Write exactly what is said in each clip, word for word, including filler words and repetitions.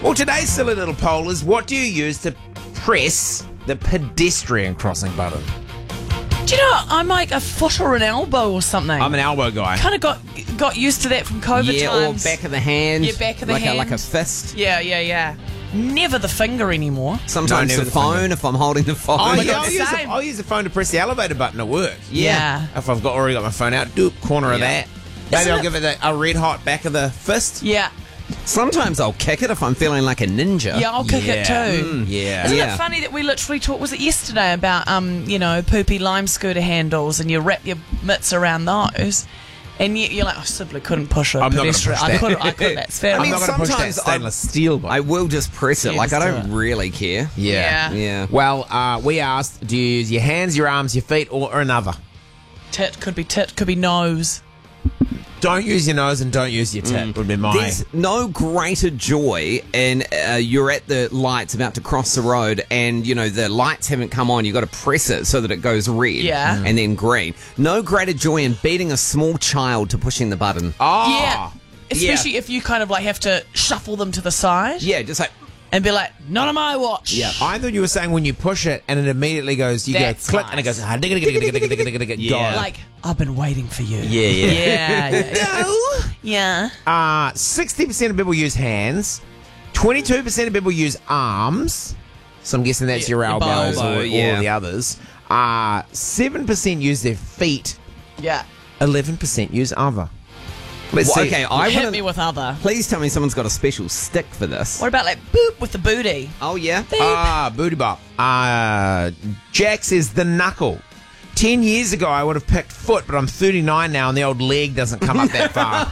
Well, today's silly little poll is, what do you use to press the pedestrian crossing button? Do you know, I'm like a foot or an elbow or something. I'm an elbow guy. kind of got got used to that from COVID Yeah, times. or back of the hand. Yeah, back of the like hand. A, like a fist. Yeah, yeah, yeah. Never the finger anymore. Sometimes never the the phone, finger. if I'm holding the phone. Oh, my yeah, God, I'll, use the, same. I'll use the phone to press the elevator button at work. Yeah. If I've got already got my phone out, do corner of Yeah. that. Maybe Isn't I'll it- give it a, a red hot back of the fist. Yeah. Sometimes I'll kick it if I'm feeling like a ninja. Yeah, I'll kick it too. Mm, yeah. Isn't Yeah. it funny that we literally talked, was it yesterday, about, um, you know, poopy lime scooter handles, and you wrap your mitts around those, and you, you're like, I simply couldn't push a I'm not gonna pedestrian. push I that. couldn't, I couldn't, that's fair. I'm mean, not going to push that sometimes I- stainless steel button. I will just press it. Yeah, like, I just don't do it. really care. Yeah. Yeah. Yeah. Well, uh, we asked, do you use your hands, your arms, your feet, or, or another? Tit, could be tit, could be nose. Don't use your nose and don't use your tit, would be my... There's no greater joy in uh, you're at the lights about to cross the road and, you know, the lights haven't come on. You've got to press it so that it goes red Yeah. and then green. No greater joy in beating a small child to pushing the button. Oh. Yeah. Especially if you kind of like have to shuffle them to the side Yeah, just like... and be like, not on my watch. Yeah. I thought you were saying when you push it and it immediately goes, you That's go click nice. and it goes, ah, digga, digga, digga, digga, digga, digga, digga, digga, Yeah. go. Like, I've been waiting for you. Yeah, yeah. Yeah, yeah, yeah. yeah. Uh, sixty percent of people use hands. twenty-two percent of people use arms. So I'm guessing that's Yeah, your your elbows elbow, or all yeah. of the others. Uh, seven percent use their feet. Yeah. eleven percent use other. Let's Well, see. okay, I Hit want me with other. Please tell me someone's got a special stick for this. What about like boop with the booty? Oh, yeah? Ah, booty bop. Uh, Jack says the knuckle. Ten years ago, I would have picked foot, but I'm thirty-nine now, and the old leg doesn't come up that far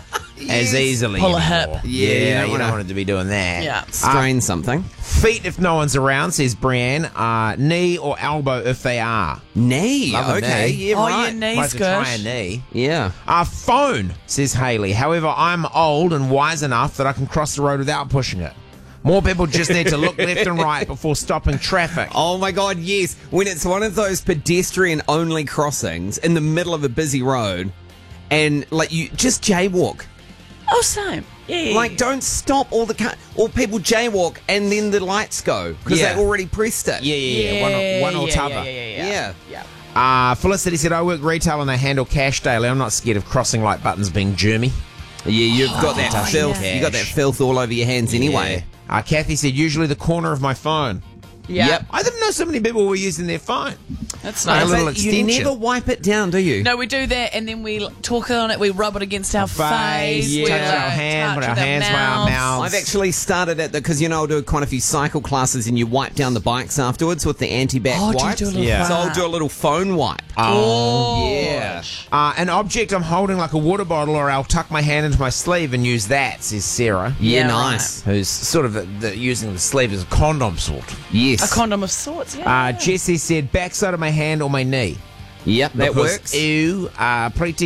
as easily. Pull a anymore. hip. Yeah, Yeah, you you don't don't, wanna- want it to be doing that. Yeah. Strain something. Feet if no one's around, says Brianne. Uh, knee or elbow if they are. Knee. Love a Okay, knee. yeah, Oh, right. your knee Might have to try a skirt. knee. Yeah. Uh, phone, says Haley. However, I'm old and wise enough that I can cross the road without pushing it. More people just need to look left and right before stopping traffic. Oh my God, yes. When it's one of those pedestrian only crossings in the middle of a busy road and like you just jaywalk. Oh, same. Yeah, yeah, Like yeah. don't stop all the car or people jaywalk and then the lights go because Yeah. they've already pressed it. Yeah, yeah, yeah. One or, one or yeah, t'other. yeah, yeah, Yeah. yeah. yeah. Uh, Felicity said, I work retail and I handle cash daily. I'm not scared of crossing light buttons being germy. Yeah, you've got that Oh, filth. yeah. You got that filth all over your hands anyway. Yeah. Uh, Kathy said, usually the corner of my phone. Yeah. Yep. I didn't know so many people were using their phone. That's Like a nice. little But you extension. never wipe it down, do you? No, we do that, and then we l- talk on it. We rub it against our Face, face. yeah. we touch like our hand, touch put our with hands by our mouths. mouths. I've actually started it because you know I'll do quite a few cycle classes and you wipe down the bikes afterwards with the anti-bac Oh, do you wipes. do a little Yeah. So I'll wipe? do a little phone wipe. Oh, Yeah. Uh, an object I'm holding like a water bottle, or I'll tuck my hand into my sleeve and use that, says Sarah. Yeah, Yeah, nice. Who's sort of the, the, using the sleeve as a condom sort. Yes. A condom of sorts, yeah. Uh, Jesse said backside of my hand or my knee. Yep, that Because, works. Ew, uh, pretty